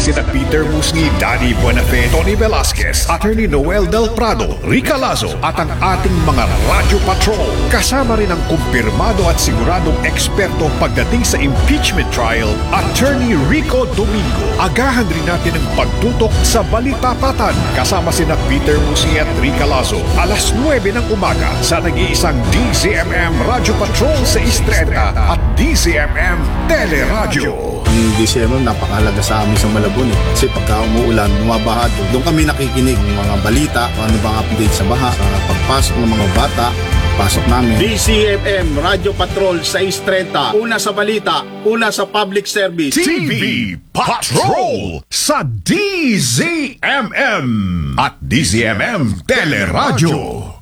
sina Peter Musni, Danny Buenafe, Tony Velasquez, Attorney Noel Del Prado, Rica Lazo at ang ating mga Radyo Patrol. Kasama rin ang kumpirmado at siguradong eksperto pagdating sa impeachment trial, Attorney Rico Domingo. Agahan rin natin ang pagtutok sa Balitapatan kasama sina Peter Musni at Rica Lazo. Alas 9 ng umaga sa nag-iisang DZMM Radyo Patrol sa Istreta at DZMM Teleradyo. Ang DZMM napakahalaga sa amin sa Malabon kasi pagka umuulan, bumabaha doon kami nakikinig ng mga balita, ano bang update sa baha, sa pagpasok ng mga bata, pasok namin. DZMM Radyo Patrol sa Istreta, una sa balita, una sa public service. TV Patrol sa DZMM at DZMM Teleradyo.